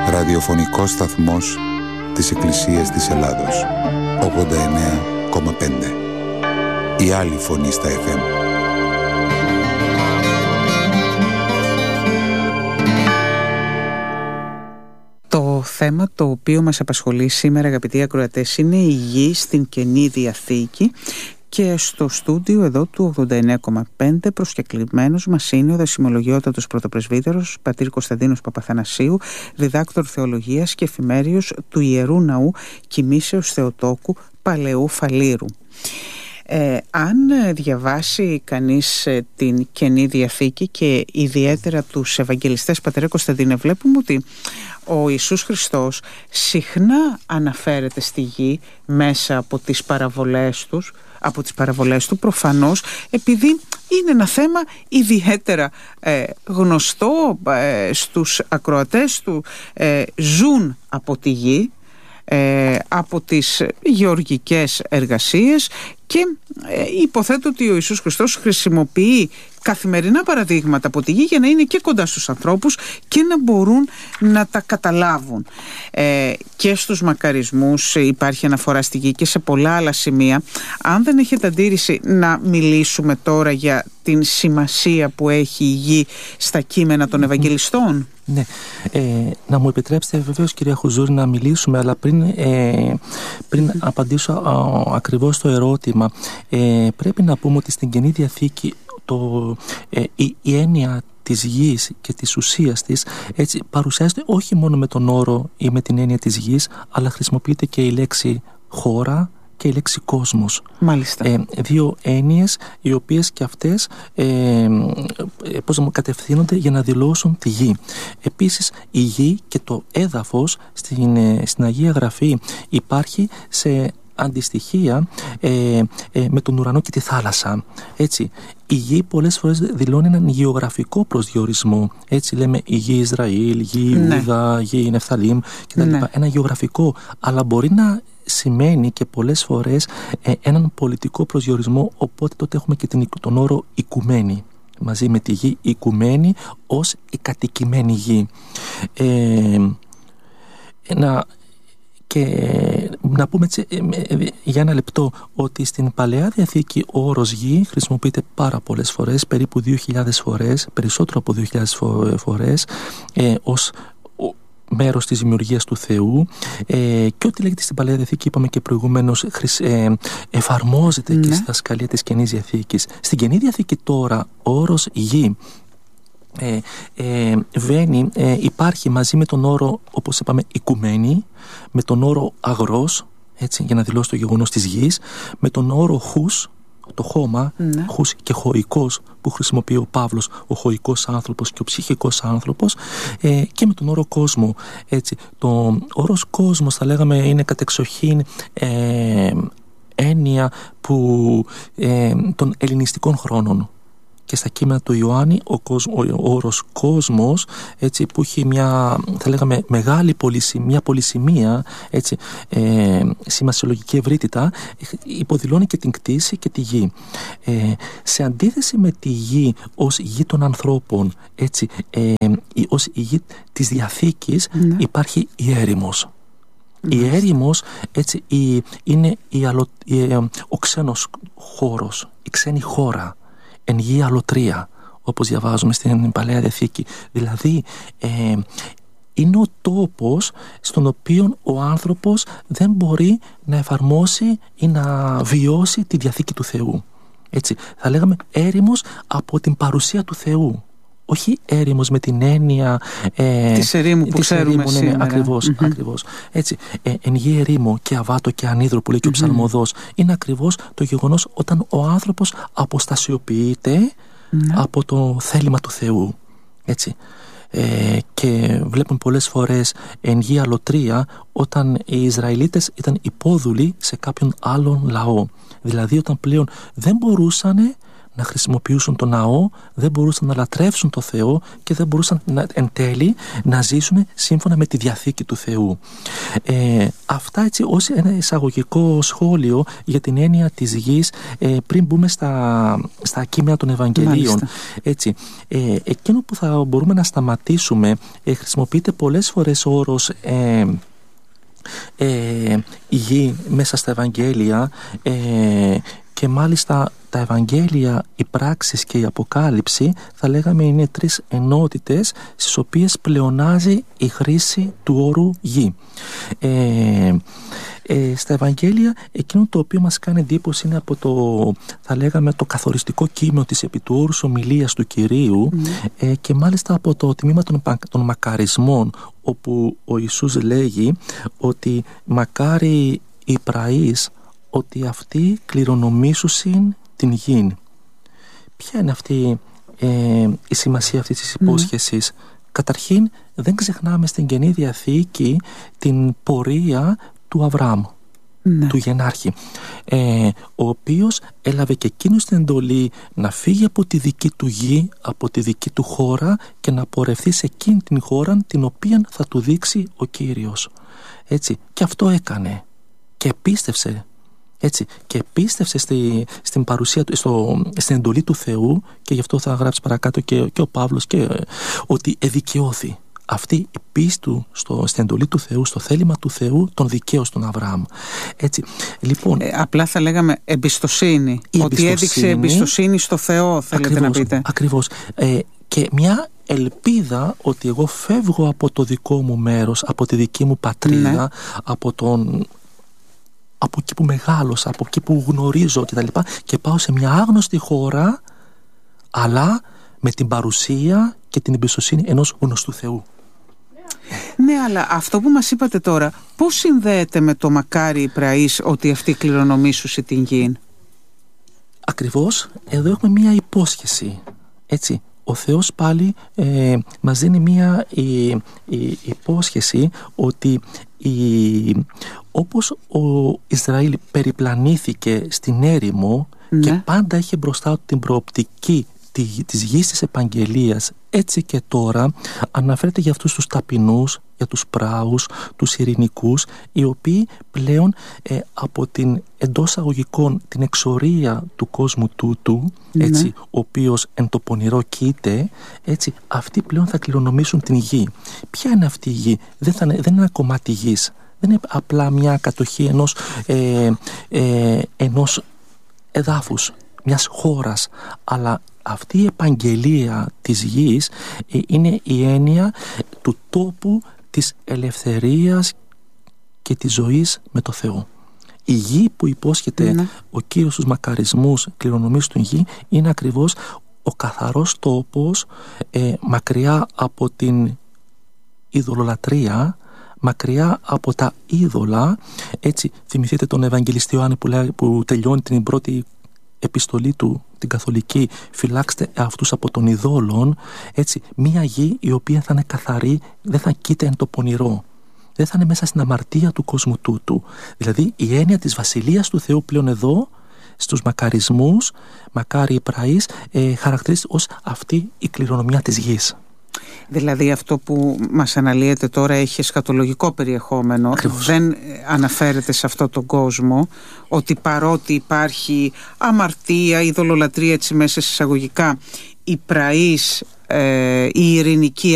Ραδιοφωνικός σταθμός της Εκκλησίας της Ελλάδος. 89,5. Η άλλη φωνή στα FM. Το θέμα το οποίο μας απασχολεί σήμερα, αγαπητοί ακροατές, είναι η γη στην Καινή Διαθήκη. Και στο στούντιο εδώ του 89,5 προσκεκλημένος μας είναι ο δεσιμολογιότατος πρωτοπρεσβύτερος πατήρ Κωνσταντίνος Παπαθανασίου, διδάκτορ θεολογίας και εφημέριος του Ιερού Ναού Κοιμήσεως Θεοτόκου Παλαιού Φαλήρου. Αν διαβάσει κανείς την Καινή Διαθήκη και ιδιαίτερα τους Ευαγγελιστές, πατέρα Κωνσταντίνε, βλέπουμε ότι ο Ιησούς Χριστός συχνά αναφέρεται στη γη μέσα από τις παραβολές του, προφανώς επειδή είναι ένα θέμα ιδιαίτερα γνωστό στους ακροατές του, ζουν από τη γη, από τις γεωργικές εργασίες και υποθέτω ότι ο Ιησούς Χριστός χρησιμοποιεί καθημερινά παραδείγματα από τη γη για να είναι και κοντά στους ανθρώπους και να μπορούν να τα καταλάβουν. Και στους μακαρισμούς υπάρχει αναφορά στη γη και σε πολλά άλλα σημεία. Αν δεν έχετε αντίρρηση να μιλήσουμε τώρα για την σημασία που έχει η γη στα κείμενα των Ευαγγελιστών. Ναι, να μου επιτρέψετε βεβαίως, κυρία Χουζούρη, να μιλήσουμε, αλλά πριν απαντήσω ακριβώς το ερώτημα, πρέπει να πούμε ότι στην Καινή Διαθήκη η έννοια της γης και της ουσίας της έτσι παρουσιάζεται όχι μόνο με τον όρο ή με την έννοια της γης, αλλά χρησιμοποιείται και η λέξη χώρα και η λέξη κόσμος. Μάλιστα. Δύο έννοιες οι οποίες και αυτές κατευθύνονται για να δηλώσουν τη γη. Επίσης η γη και το έδαφος στην Αγία Γραφή υπάρχει σε αντιστοιχεία με τον ουρανό και τη θάλασσα. Έτσι, η γη πολλές φορές δηλώνει έναν γεωγραφικό προσδιορισμό. Έτσι λέμε η γη Ισραήλ, γη Ιούδα, γη Νεφθαλήμ κτλ. Ναι. Ένα γεωγραφικό, αλλά μπορεί να σημαίνει και πολλές φορές έναν πολιτικό προσδιορισμό, οπότε τότε έχουμε και τον όρο οικουμένη. Μαζί με τη γη, οικουμένη ως η κατοικημένη γη. Και να πούμε έτσι, για ένα λεπτό, ότι στην Παλαιά Διαθήκη ο όρος γη χρησιμοποιείται πάρα πολλές φορές, περίπου 2.000 φορές, περισσότερο από 2.000 φορές, ως μέρος της δημιουργίας του Θεού, και ό,τι λέγεται στην Παλαιά Διαθήκη, είπαμε και προηγουμένως, εφαρμόζεται και στη δασκαλία της Καινής Διαθήκης. Στην Καινή Διαθήκη τώρα ο όρος γη υπάρχει μαζί με τον όρο, όπως είπαμε, οικουμένη, με τον όρο αγρός, έτσι, για να δηλώσει το γεγονός της γης, με τον όρο χους, το χώμα, χους και χωικός που χρησιμοποιεί ο Παύλος, ο χωικός άνθρωπος και ο ψυχικός άνθρωπος, και με τον όρο κόσμο. Έτσι, το όρος κόσμος θα λέγαμε είναι κατεξοχήν έννοια των ελληνιστικών χρόνων. Και στα κείμενα του Ιωάννη ο όρος κόσμος, έτσι, που έχει μια, θα λέγαμε, μεγάλη πολυσημεία, έτσι, σημασιολογική ευρύτητα, υποδηλώνει και την κτήση και τη γη. Σε αντίθεση με τη γη ως γη των ανθρώπων, έτσι, ως η γη της Διαθήκης, υπάρχει η έρημος. Η έρημος, έτσι, είναι ο ξένος χώρος, η ξένη χώρα, εν γη αλωτρία, όπως διαβάζουμε στην Παλαιά Διαθήκη. Δηλαδή είναι ο τόπος στον οποίο ο άνθρωπος δεν μπορεί να εφαρμόσει ή να βιώσει τη Διαθήκη του Θεού. Έτσι, θα λέγαμε έρημος από την παρουσία του Θεού. Όχι έρημος με την έννοια της ερήμου που ξέρουμε σήμερα. Ακριβώς. Έτσι, εν γη ερήμο και αβάτο και ανίδρο που λέει και ο ψαλμοδός, είναι ακριβώς το γεγονός όταν ο άνθρωπος αποστασιοποιείται από το θέλημα του Θεού. Έτσι. Και βλέπουμε πολλές φορές εν γη αλωτρία όταν οι Ισραηλίτες ήταν υπόδουλοι σε κάποιον άλλον λαό. Δηλαδή όταν πλέον δεν μπορούσαν να χρησιμοποιήσουν το ναό, δεν μπορούσαν να λατρεύσουν το Θεό και δεν μπορούσαν εν τέλει να ζήσουν σύμφωνα με τη Διαθήκη του Θεού. Αυτά έτσι ως ένα εισαγωγικό σχόλιο για την έννοια της γης, πριν μπούμε στα κείμενα των Ευαγγελίων. Έτσι, εκείνο που θα μπορούμε να σταματήσουμε, χρησιμοποιείται πολλές φορές ο όρος γη μέσα στα Ευαγγέλια, και μάλιστα τα Ευαγγέλια, οι πράξεις και η Αποκάλυψη θα λέγαμε είναι τρεις ενότητες στις οποίες πλεονάζει η χρήση του όρου γη. Στα Ευαγγέλια εκείνο το οποίο μας κάνει εντύπωση είναι από θα λέγαμε το καθοριστικό κείμενο της επί του όρους ομιλίας του Κυρίου, και μάλιστα από το τμήμα των μακαρισμών, όπου ο Ιησούς λέγει ότι μακάρι οι πραείς, ότι αυτοί κληρονομήσουσιν την γην. Ποια είναι αυτή η σημασία αυτής της υπόσχεσης? Καταρχήν, δεν ξεχνάμε στην Καινή Διαθήκη την πορεία του Αβραάμ, του γενάρχη, ο οποίος έλαβε και εκείνος την εντολή να φύγει από τη δική του γη, από τη δική του χώρα, και να πορευθεί σε εκείνη την χώρα την οποία θα του δείξει ο Κύριος. Έτσι, και αυτό έκανε και πίστευσε. Έτσι, και πίστευσε στην παρουσία του, στην εντολή του Θεού, και γι' αυτό θα γράψει παρακάτω και ο Παύλος, ότι εδικαιώθη. Αυτή η πίστη του στην εντολή του Θεού, στο θέλημα του Θεού, τον δικαίωσε τον Αβραάμ. Έτσι, λοιπόν, απλά θα λέγαμε εμπιστοσύνη. Ότι έδειξε εμπιστοσύνη στο Θεό, θέλετε να πείτε. Ακριβώς. Και μια ελπίδα ότι εγώ φεύγω από το δικό μου μέρος, από τη δική μου πατρίδα, από εκεί που μεγάλωσα, από εκεί που γνωρίζω κτλ. Και πάω σε μια άγνωστη χώρα, αλλά με την παρουσία και την εμπιστοσύνη ενός γνωστού Θεού. Ναι, αλλά αυτό που μας είπατε τώρα, πώς συνδέεται με το μακάρι οι πραείς, ότι αυτοί κληρονομήσουσι την γη? Ακριβώς, εδώ έχουμε μια υπόσχεση. Έτσι, ο Θεός πάλι μας δίνει μια υπόσχεση ότι όπως ο Ισραήλ περιπλανήθηκε στην έρημο, και πάντα είχε μπροστά του την προοπτική της γης της επαγγελίας, έτσι και τώρα αναφέρεται για αυτούς τους ταπεινούς, για τους πράους, τους ειρηνικούς, οι οποίοι πλέον από την εντός αγωγικών την εξορία του κόσμου τούτου, έτσι, ο οποίος εν το πονηρό κοίται, έτσι, αυτοί πλέον θα κληρονομήσουν την γη. Ποια είναι αυτή η γη? Δεν είναι ένα κομμάτι γης, δεν είναι απλά μια κατοχή ενός εδάφους, μιας χώρας, αλλά αυτή η επαγγελία της γης είναι η έννοια του τόπου της ελευθερίας και της ζωής με το Θεό. Η γη που υπόσχεται ο Κύριος στους μακαρισμούς κληρονομής του γη είναι ακριβώς ο καθαρός τόπος, μακριά από την ειδωλολατρία, μακριά από τα είδωλα. Έτσι, θυμηθείτε τον Ευαγγελιστή Ιωάννη που τελειώνει την πρώτη επιστολή του, την καθολική, φυλάξτε αυτούς από των ειδόλων. Έτσι, μία γη η οποία θα είναι καθαρή, δεν θα κοίται εν το πονηρό, δεν θα είναι μέσα στην αμαρτία του κόσμου τούτου. Δηλαδή η έννοια της βασιλείας του Θεού πλέον εδώ στους μακαρισμούς, μακάρι οι πραείς, χαρακτηρίζεται ως αυτή η κληρονομιά της γης. Δηλαδή αυτό που μας αναλύεται τώρα έχει εσχατολογικό περιεχόμενο. Ακριβώς. Δεν αναφέρεται σε αυτόν τον κόσμο ότι παρότι υπάρχει αμαρτία, ειδωλολατρία, έτσι μέσα σε εισαγωγικά, οι πραείς, οι ειρηνικοί